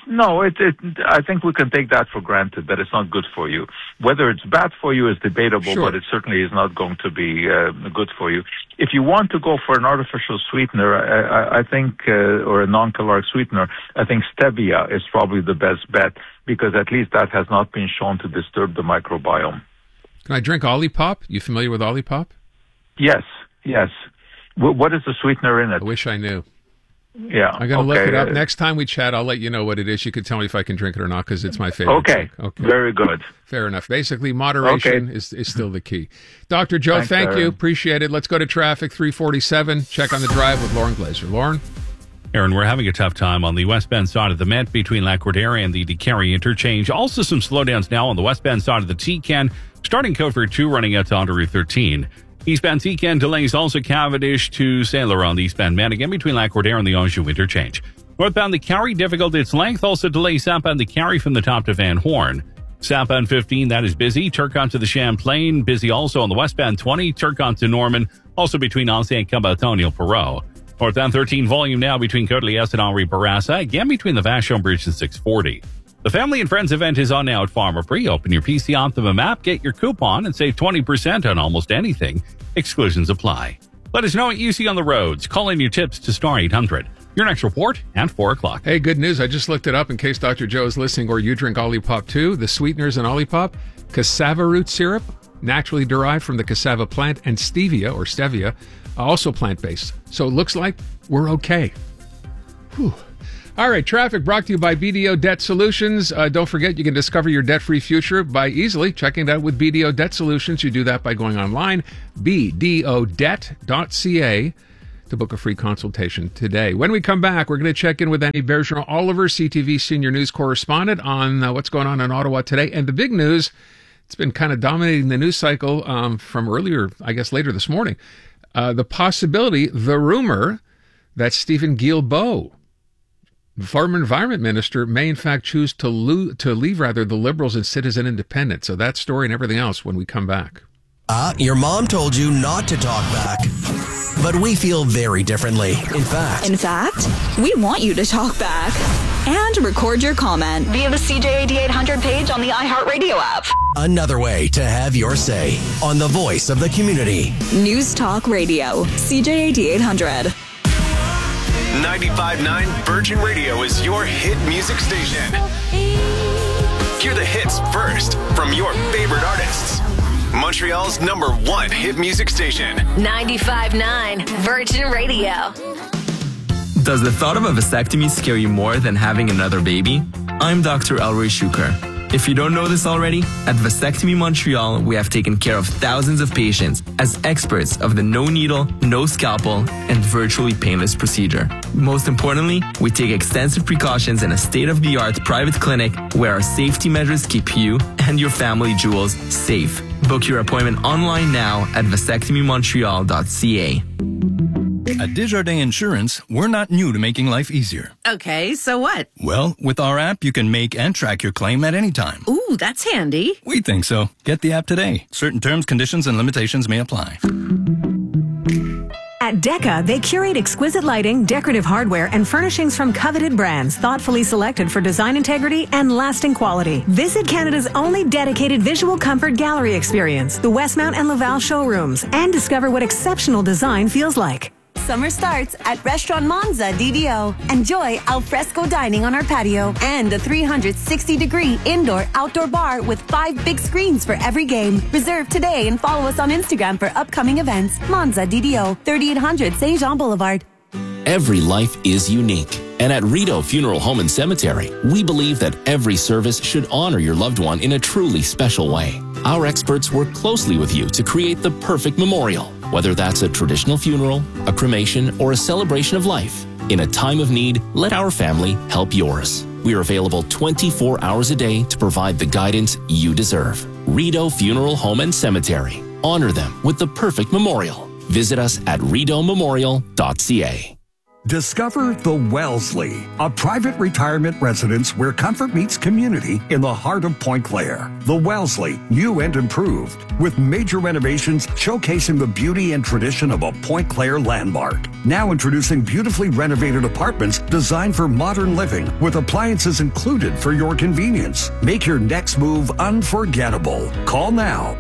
I think we can take that for granted, that it's not good for you. Whether it's bad for you is debatable, Sure. But it certainly is not going to be good for you. If you want to go for an artificial sweetener, I think, or a non-caloric sweetener, I think stevia is probably the best bet, because at least that has not been shown to disturb the microbiome. Can I drink Olipop? You familiar with Olipop? Yes. What is the sweetener in it? I wish I knew. Yeah. I'm going to look it up. Next time we chat, I'll let you know what it is. You can tell me if I can drink it or not, because it's my favorite. Okay. Very good. Fair enough. Basically, moderation is still the key. Dr. Joe, Thanks, thank you. Aaron. Appreciate it. Let's go to traffic, 347. Check on the drive with Lauren Glazer. Lauren? Aaron, we're having a tough time on the westbound side of the Met between Lac-Courtière and the DeCarry interchange. Also some slowdowns now on the westbound side of the T-Can, starting code for 2 running out to onto Route 13. Eastbound T-Can delays also Cavendish to Saint Laurent, eastbound Manigan between Lac-Courtière and the Anjou interchange. Northbound the Carry, difficult its length, also delays southbound the Carry from the top to Van Horn. Southbound 15, that is busy. Turcotte to the Champlain, busy also on the westbound 20. Turcotte to Norman, also between Ancien and Cabaton-Perrot. North N13 volume now between Côte-Liesse and Henri Bourassa. Again between the Vachon Bridge and 640. The Family and Friends event is on now at Pharmaprix. Open your PC Optimum app, get your coupon, and save 20% on almost anything. Exclusions apply. Let us know what you see on the roads. Call in your tips to Star 800. Your next report at 4 o'clock. Hey, good news. I just looked it up in case Dr. Joe is listening or you drink Olipop too. The sweeteners in Olipop, cassava root syrup, naturally derived from the cassava plant, and stevia, also plant-based. So it looks like we're okay. Whew. All right, traffic brought to you by BDO Debt Solutions. Don't forget, you can discover your debt-free future by easily checking it out with BDO Debt Solutions. You do that by going online, bdodebt.ca, to book a free consultation today. When we come back, we're going to check in with Annie Bergeron-Oliver, CTV senior news correspondent, on what's going on in Ottawa today. And the big news, it's been kind of dominating the news cycle from earlier, I guess later this morning, the possibility, the rumor, that Stephen Guilbeault, the former environment minister, may in fact choose to leave the Liberals and Citizen Independent. So that story and everything else when we come back. Your mom told you not to talk back, but we feel very differently. In fact, we want you to talk back and record your comment via the CJAD 800 page on the iHeartRadio app. Another way to have your say on the voice of the community. News Talk Radio, CJAD 800. 95.9 Virgin Radio is your hit music station. Hear the hits first from your favorite artists. Montreal's #1 hit music station. 95.9 Virgin Radio. Does the thought of a vasectomy scare you more than having another baby? I'm Dr. Elroy Shuker. If you don't know this already, at Vasectomy Montreal, we have taken care of thousands of patients as experts of the no needle, no scalpel, and virtually painless procedure. Most importantly, we take extensive precautions in a state-of-the-art private clinic where our safety measures keep you and your family jewels safe. Book your appointment online now at vasectomymontreal.ca. At Desjardins Insurance, we're not new to making life easier. Okay, so what? Well, with our app, you can make and track your claim at any time. Ooh, that's handy. We think so. Get the app today. Certain terms, conditions, and limitations may apply. At Deca, they curate exquisite lighting, decorative hardware, and furnishings from coveted brands, thoughtfully selected for design integrity and lasting quality. Visit Canada's only dedicated visual comfort gallery experience, the Westmount and Laval showrooms, and discover what exceptional design feels like. Summer starts at Restaurant Monza DDO. Enjoy alfresco dining on our patio and a 360-degree indoor-outdoor bar with 5 big screens for every game. Reserve today and follow us on Instagram for upcoming events. Monza DDO, 3800 St. Jean Boulevard. Every life is unique. And at Rideau Funeral Home and Cemetery, we believe that every service should honor your loved one in a truly special way. Our experts work closely with you to create the perfect memorial, whether that's a traditional funeral, a cremation, or a celebration of life. In a time of need, let our family help yours. We are available 24 hours a day to provide the guidance you deserve. Rideau Funeral Home and Cemetery. Honor them with the perfect memorial. Visit us at rideaumemorial.ca. Discover the Wellesley, a private retirement residence where comfort meets community in the heart of Point Claire. The Wellesley, new and improved, with major renovations showcasing the beauty and tradition of a Point Claire landmark. Now introducing beautifully renovated apartments designed for modern living with appliances included for your convenience. Make your next move unforgettable. Call now,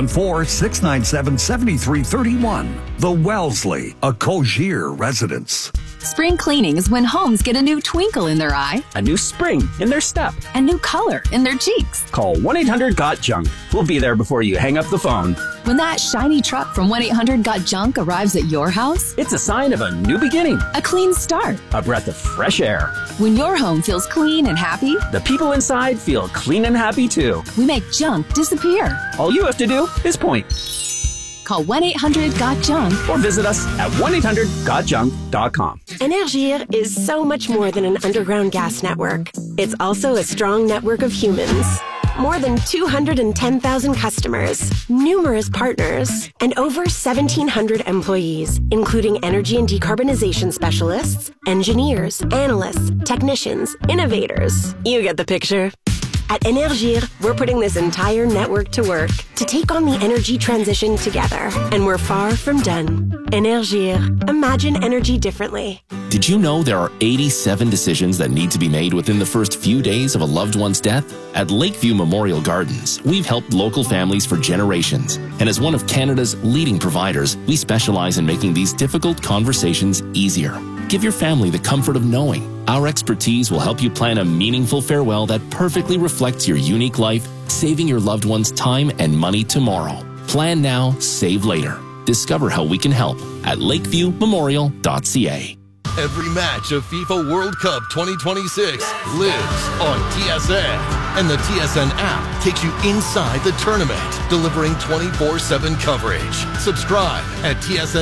514-697-7331. The Wellesley, a Cogir residence. Spring cleaning is when homes get a new twinkle in their eye, a new spring in their step, a new color in their cheeks. Call 1-800-GOT-JUNK. We'll be there before you hang up the phone. When that shiny truck from 1-800-GOT-JUNK arrives at your house, it's a sign of a new beginning, a clean start, a breath of fresh air. When your home feels clean and happy, the people inside feel clean and happy too. We make junk disappear. All you have to do is point. Call 1-800-GOT-JUNK or visit us at 1-800-GOT-JUNK.com. Énergir is so much more than an underground gas network. It's also a strong network of humans. More than 210,000 customers, numerous partners, and over 1,700 employees, including energy and decarbonization specialists, engineers, analysts, technicians, innovators. You get the picture. At Énergir, we're putting this entire network to work to take on the energy transition together. And we're far from done. Énergir. Imagine energy differently. Did you know there are 87 decisions that need to be made within the first few days of a loved one's death? At Lakeview Memorial Gardens, we've helped local families for generations. And as one of Canada's leading providers, we specialize in making these difficult conversations easier. Give your family the comfort of knowing our expertise will help you plan a meaningful farewell that perfectly reflects your unique life, saving your loved ones time and money tomorrow. Plan now, save later. Discover how we can help at lakeviewmemorial.ca. Every match of FIFA World Cup 2026 lives on TSN. And the TSN app takes you inside the tournament, delivering 24/7 coverage. Subscribe at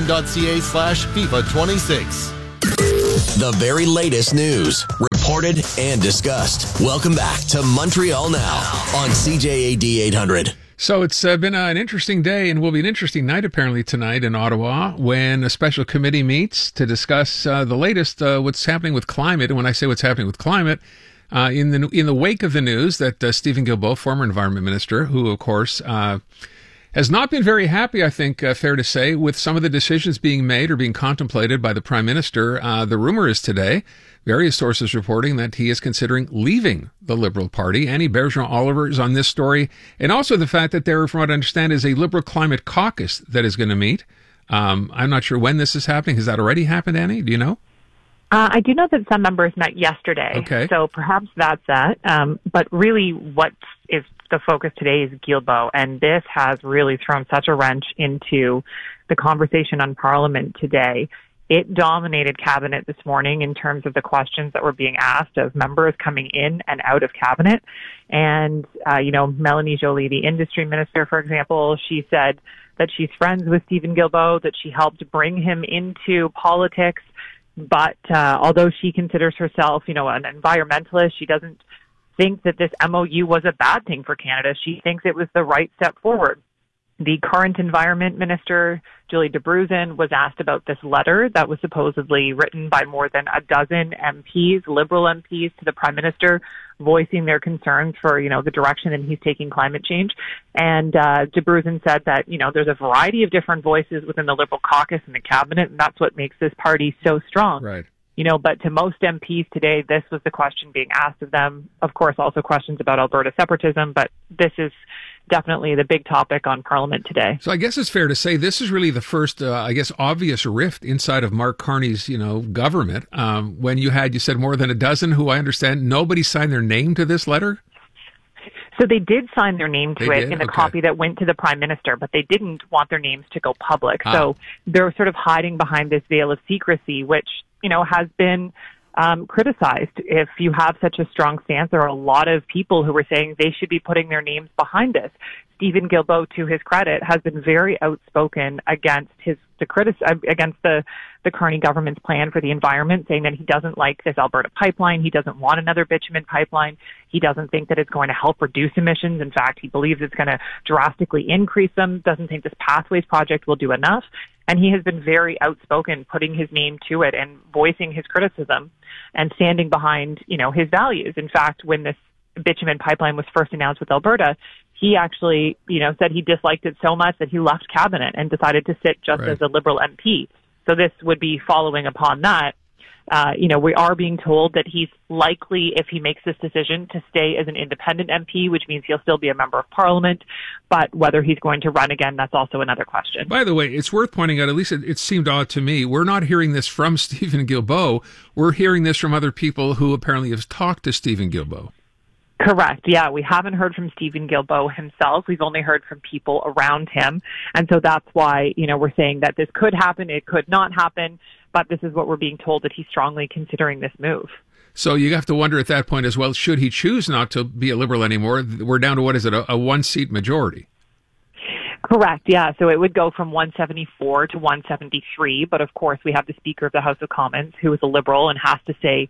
tsn.ca/FIFA26. The very latest news, reported and discussed. Welcome back to Montreal Now on CJAD 800. So it's been an interesting day and will be an interesting night apparently tonight in Ottawa when a special committee meets to discuss the latest, what's happening with climate. And when I say what's happening with climate, in the wake of the news that Stephen Guilbeault, former environment minister, who of course has not been very happy, I think, fair to say, with some of the decisions being made or being contemplated by the Prime Minister. The rumor is today, various sources reporting that he is considering leaving the Liberal Party. Annie Bergeron-Oliver is on this story. And also the fact that there, from what I understand, is a Liberal Climate Caucus that is going to meet. I'm not sure when this is happening. Has that already happened, Annie? Do you know? I do know that some members met yesterday. Okay. So perhaps that's that. But really what is the focus today is Guilbeault, and this has really thrown such a wrench into the conversation on Parliament today. It dominated Cabinet this morning in terms of the questions that were being asked of members coming in and out of Cabinet. And, Melanie Joly, the industry minister, for example, she said that she's friends with Stephen Guilbeault, that she helped bring him into politics. But although she considers herself, an environmentalist, she doesn't think that this MOU was a bad thing for Canada. She thinks it was the right step forward. The current environment minister, Julie Debruzen, was asked about this letter that was supposedly written by more than a dozen MPs, Liberal MPs, to the Prime Minister, voicing their concerns for, the direction that he's taking climate change. And Debruzen said that, there's a variety of different voices within the Liberal caucus and the Cabinet, and that's what makes this party so strong. Right. But to most MPs today, this was the question being asked of them. Of course, also questions about Alberta separatism, but this is definitely the big topic on Parliament today. So I guess it's fair to say this is really the first, obvious rift inside of Mark Carney's, government. When you said more than a dozen, who I understand, nobody signed their name to this letter? So they did sign their name to it in the copy that went to the Prime Minister, but they didn't want their names to go public. So they're sort of hiding behind this veil of secrecy, which, has been criticized. If you have such a strong stance, there are a lot of people who were saying they should be putting their names behind this. Stephen Guilbeault, to his credit, has been very outspoken against the Carney government's plan for the environment, saying that he doesn't like this Alberta pipeline. He doesn't want another bitumen pipeline. He doesn't think that it's going to help reduce emissions. In fact, he believes it's going to drastically increase them. Doesn't think this Pathways project will do enough. And he has been very outspoken, putting his name to it and voicing his criticism and standing behind, his values. In fact, when this bitumen pipeline was first announced with Alberta, he actually, said he disliked it so much that he left Cabinet and decided to sit just as a Liberal MP. So this would be following upon that. We are being told that he's likely, if he makes this decision, to stay as an independent MP, which means he'll still be a member of Parliament. But whether he's going to run again, that's also another question. By the way, it's worth pointing out, at least it seemed odd to me, we're not hearing this from Stephen Guilbeault. We're hearing this from other people who apparently have talked to Stephen Guilbeault. Correct. Yeah, we haven't heard from Stephen Guilbeault himself. We've only heard from people around him. And so that's why, we're saying that this could happen, it could not happen, but this is what we're being told, that he's strongly considering this move. So you have to wonder at that point as well, should he choose not to be a Liberal anymore? We're down to, a one-seat majority? Correct, yeah. So it would go from 174 to 173, but of course we have the Speaker of the House of Commons, who is a Liberal and has to say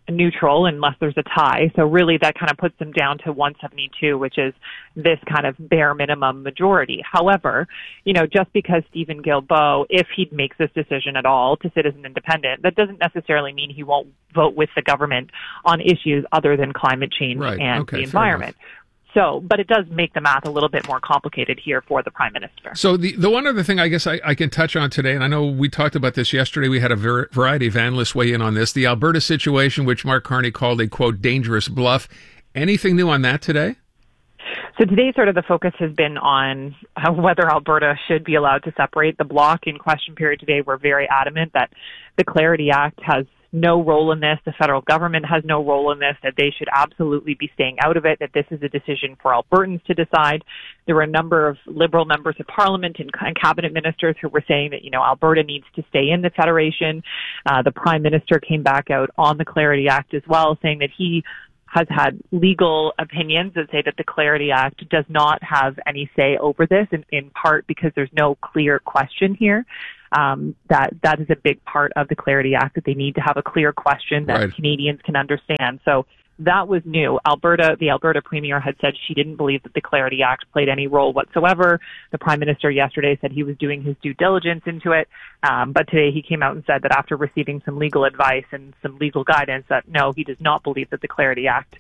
neutral unless there's a tie. So really that kind of puts them down to 172, which is this kind of bare minimum majority. However, just because Stephen Guilbeault, if he makes this decision at all to sit as an independent, that doesn't necessarily mean he won't vote with the government on issues other than climate change and the environment. So, but it does make the math a little bit more complicated here for the Prime Minister. So the one other thing I guess I can touch on today, and I know we talked about this yesterday, we had a variety of analysts weigh in on this, the Alberta situation, which Mark Carney called a, quote, dangerous bluff. Anything new on that today? So today sort of the focus has been on whether Alberta should be allowed to separate. The Bloc in question period today were very adamant that the Clarity Act has no role in this, the federal government has no role in this, that they should absolutely be staying out of it, that this is a decision for Albertans to decide. There were a number of Liberal members of Parliament and cabinet ministers who were saying that, Alberta needs to stay in the Federation. The Prime Minister came back out on the Clarity Act as well, saying that he has had legal opinions that say that the Clarity Act does not have any say over this, in part because there's no clear question here. That is a big part of the Clarity Act, that they need to have a clear question that Canadians can understand. So that was new. The Alberta Premier had said she didn't believe that the Clarity Act played any role whatsoever. The Prime Minister yesterday said he was doing his due diligence into it. But today he came out and said that after receiving some legal advice and some legal guidance, that no, he does not believe that the Clarity Act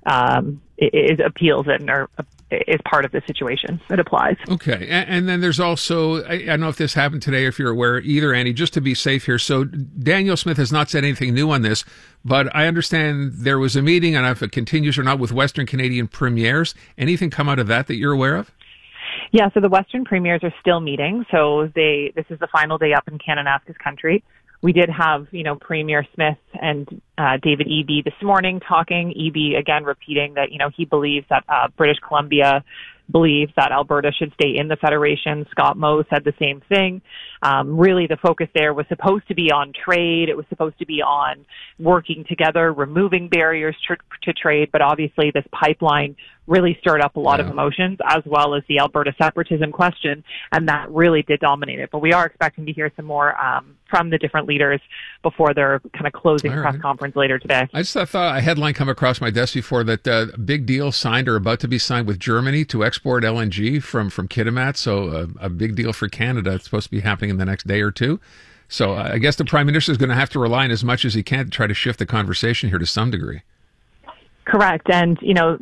appeals it or is part of the situation. It applies. Okay. And then there's also, I don't know if this happened today, if you're aware either, Annie, just to be safe here. So Danielle Smith has not said anything new on this, but I understand there was a meeting, and if it continues or not, with Western Canadian premiers. Anything come out of that you're aware of? Yeah, so the Western premiers are still meeting. So this is the final day up in Kananaskis country. We did have, Premier Smith and David Eby this morning talking. Eby, again, repeating that, he believes that British Columbia believes that Alberta should stay in the Federation. Scott Moe said the same thing. Really, the focus there was supposed to be on trade. It was supposed to be on working together, removing barriers to trade. But obviously, this pipeline really stirred up a lot of emotions, as well as the Alberta separatism question, and that really did dominate it. But we are expecting to hear some more from the different leaders before their kind of closing press conference later today. I just thought a headline come across my desk before that big deal signed or about to be signed with Germany to export LNG from Kitimat. So a big deal for Canada. It's supposed to be happening in the next day or two. So I guess the Prime Minister is going to have to rely on as much as he can to try to shift the conversation here to some degree. Correct. And,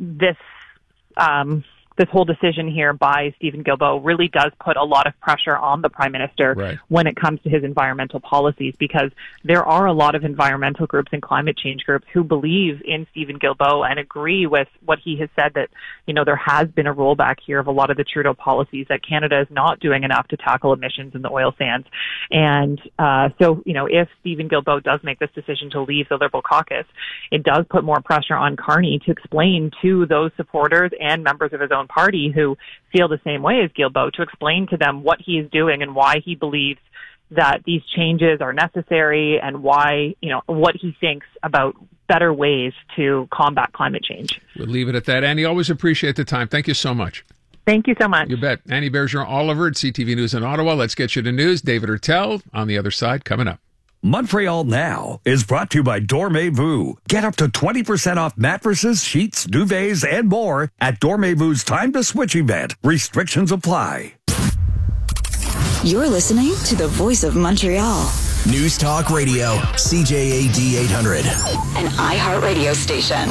this whole decision here by Stephen Guilbeault really does put a lot of pressure on the Prime Minister when it comes to his environmental policies, because there are a lot of environmental groups and climate change groups who believe in Stephen Guilbeault and agree with what he has said, that, there has been a rollback here of a lot of the Trudeau policies, that Canada is not doing enough to tackle emissions in the oil sands. And so, if Stephen Guilbeault does make this decision to leave the Liberal caucus, it does put more pressure on Carney to explain to those supporters and members of his own party who feel the same way as Guilbeault, to explain to them what he is doing and why he believes that these changes are necessary, and why, what he thinks about better ways to combat climate change. We'll leave it at that. Annie, always appreciate the time. Thank you so much. Thank you so much. You bet. Annie Bergeron-Oliver at CTV News in Ottawa. Let's get you to news. David Hertel on the other side coming up. Montreal Now is brought to you by Dormez-vous. Get up to 20% off mattresses, sheets, duvets, and more at Dormez-vou's Time to Switch event. Restrictions apply. You're listening to the Voice of Montreal. News Talk Radio, CJAD 800. An iHeart radio station.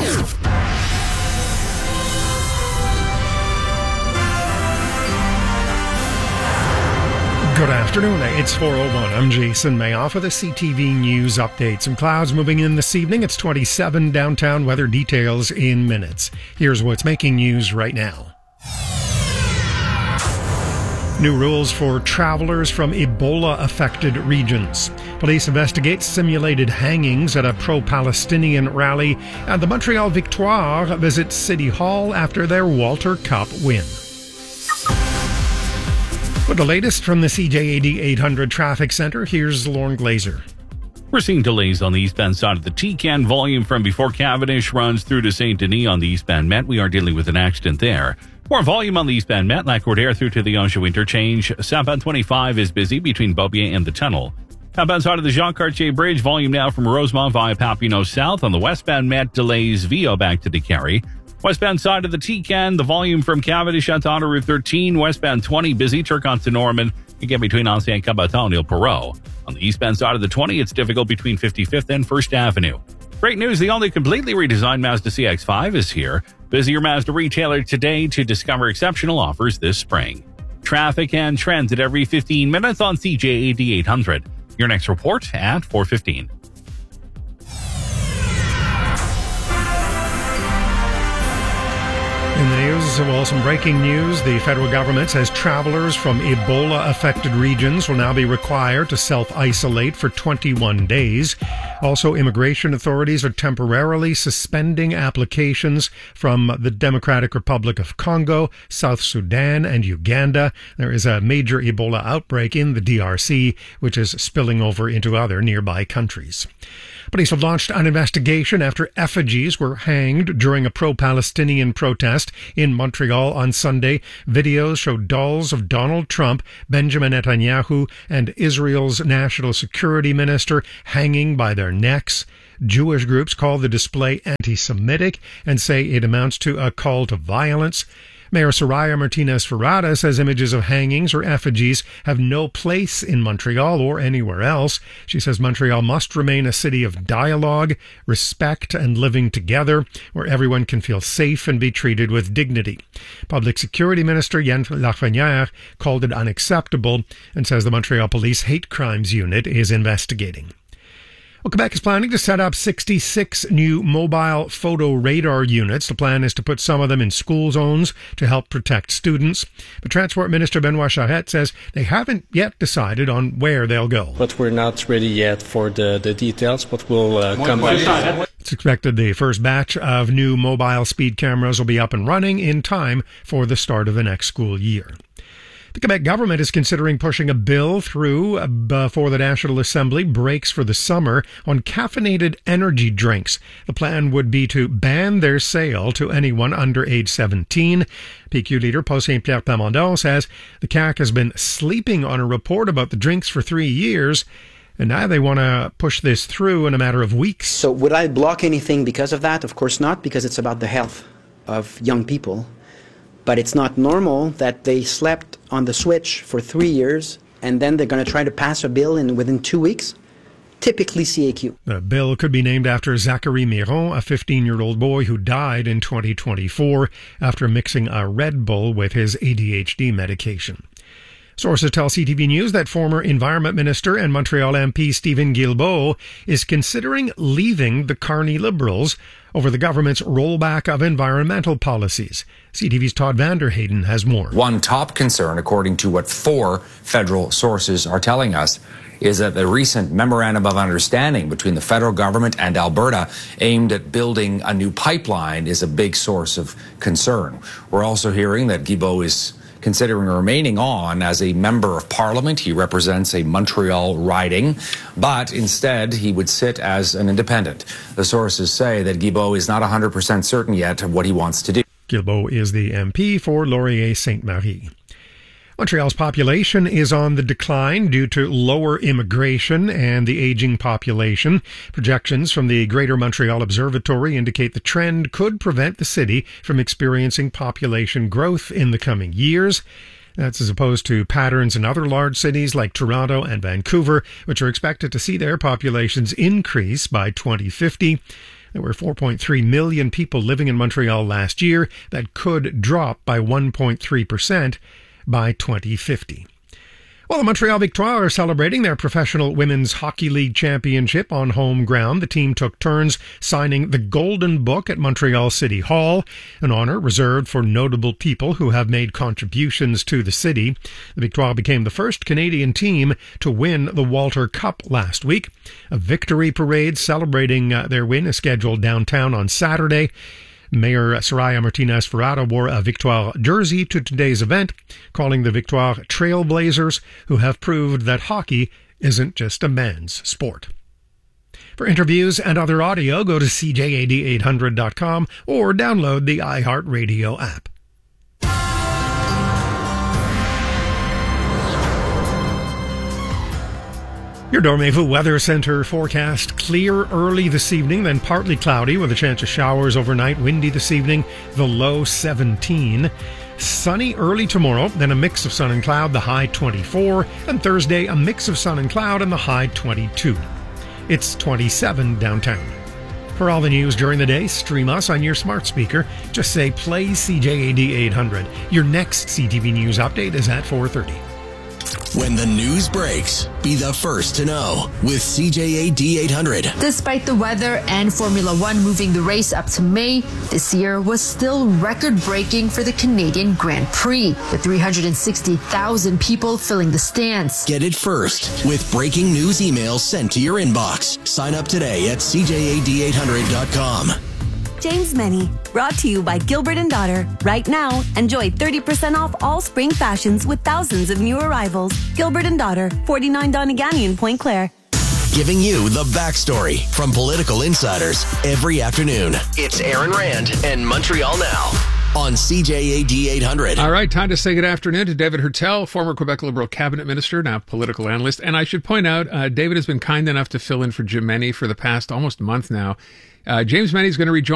Good afternoon. It's 4:01. I'm Jason Mayoff with a CTV News update. Some clouds moving in this evening. It's 27 downtown. Weather details in minutes. Here's what's making news right now. New rules for travelers from Ebola-affected regions. Police investigate simulated hangings at a pro-Palestinian rally. And the Montreal Victoire visits City Hall after their Walter Cup win. With the latest from the CJAD 800 Traffic Center, here's Lauren Glazer. We're seeing delays on the eastbound side of the T-Can. Volume from before Cavendish runs through to St. Denis on the eastbound Met. We are dealing with an accident there. More volume on the eastbound Met, Lac-Cordaire through to the Anjou interchange. Southbound 25 is busy between Beaubien and the tunnel. Outbound side of the Jean Cartier Bridge, volume now from Rosemont via Papineau South. On the westbound Met, delays via back to DeCarry. Westbound side of the T-Can, the volume from Cavendish out to Auto Route 13. Westbound 20, busy. Turcotte to Norman. You get between Ancien Cabaton and Il Perot. On the eastbound side of the 20, it's difficult between 55th and 1st Avenue. Great news, the only completely redesigned Mazda CX-5 is here. Visit your Mazda retailer today to discover exceptional offers this spring. Traffic and trends at every 15 minutes on CJAD 800. Your next report at 4:15. In the news, well, some breaking news. The federal government says travelers from Ebola-affected regions will now be required to self-isolate for 21 days. Also, immigration authorities are temporarily suspending applications from the Democratic Republic of Congo, South Sudan, and Uganda. There is a major Ebola outbreak in the DRC, which is spilling over into other nearby countries. Police have launched an investigation after effigies were hanged during a pro-Palestinian protest in Montreal on Sunday. Videos show dolls of Donald Trump, Benjamin Netanyahu, and Israel's national security minister hanging by their necks. Jewish groups call the display anti-Semitic and say it amounts to a call to violence. Mayor Soraya Martinez-Ferrada says images of hangings or effigies have no place in Montreal or anywhere else. She says Montreal must remain a city of dialogue, respect, and living together, where everyone can feel safe and be treated with dignity. Public Security Minister Yann Lafrenière called it unacceptable and says the Montreal Police Hate Crimes Unit is investigating. Well, Quebec is planning to set up 66 new mobile photo radar units. The plan is to put some of them in school zones to help protect students. But Transport Minister Benoit Charette says they haven't yet decided on where they'll go. But we're not ready yet for the details, but we'll come back. It's expected the first batch of new mobile speed cameras will be up and running in time for the start of the next school year. The Quebec government is considering pushing a bill through before the National Assembly breaks for the summer on caffeinated energy drinks. The plan would be to ban their sale to anyone under age 17. PQ leader Paul Saint-Pierre Plamondon says the CAQ has been sleeping on a report about the drinks for 3 years, and now they want to push this through in a matter of weeks. So would I block anything because of that? Of course not, because it's about the health of young people. But it's not normal that they slept on the switch for 3 years and then they're going to try to pass a bill within 2 weeks. Typically CAQ. The bill could be named after Zachary Miron, a 15-year-old boy who died in 2024 after mixing a Red Bull with his ADHD medication. Sources tell CTV News that former Environment Minister and Montreal MP Stephen Guilbeault is considering leaving the Carney Liberals over the government's rollback of environmental policies. CTV's Todd Vanderheyden has more. One top concern, according to what 4 federal sources are telling us, is that the recent memorandum of understanding between the federal government and Alberta aimed at building a new pipeline is a big source of concern. We're also hearing that Guilbeault is considering remaining on as a member of parliament. He represents a Montreal riding, but instead he would sit as an independent. The sources say that Guilbeault is not 100% certain yet of what he wants to do. Guilbeault is the MP for Laurier-Sainte-Marie. Montreal's population is on the decline due to lower immigration and the aging population. Projections from the Greater Montreal Observatory indicate the trend could prevent the city from experiencing population growth in the coming years. That's as opposed to patterns in other large cities like Toronto and Vancouver, which are expected to see their populations increase by 2050. There were 4.3 million people living in Montreal last year. That could drop by 1.3% by 2050. Well, the Montreal Victoire are celebrating their professional women's hockey league championship on home ground. The team took turns signing the Golden Book at Montreal City Hall, an honor reserved for notable people who have made contributions to the city. The Victoire became the first Canadian team to win the Walter Cup last week. A victory parade celebrating their win is scheduled downtown on Saturday. Mayor Soraya Martinez-Ferrada wore a Victoire jersey to today's event, calling the Victoire trailblazers who have proved that hockey isn't just a man's sport. For interviews and other audio, go to CJAD800.com or download the iHeartRadio app. Your Dormevu Weather Center forecast: clear early this evening, then partly cloudy with a chance of showers overnight. Windy this evening, the low 17. Sunny early tomorrow, then a mix of sun and cloud, the high 24. And Thursday, a mix of sun and cloud and the high 22. It's 27 downtown. For all the news during the day, stream us on your smart speaker. Just say play CJAD 800. Your next CTV News update is at 4:30. When the news breaks, be the first to know with CJAD 800. Despite the weather and Formula One moving the race up to May, this year was still record-breaking for the Canadian Grand Prix, with 360,000 people filling the stands. Get it first with breaking news emails sent to your inbox. Sign up today at CJAD800.com. James Meny, brought to you by Gilbert & Daughter. Right now, enjoy 30% off all spring fashions with thousands of new arrivals. Gilbert & Daughter, 49 Donegal in Point Claire. Giving you the backstory from political insiders every afternoon. It's Aaron Rand and Montreal Now on CJAD 800. All right, time to say good afternoon to David Hertel, former Quebec Liberal cabinet minister, now political analyst. And I should point out, David has been kind enough to fill in for Jim Meny for the past almost month now. James Meny is going to rejoin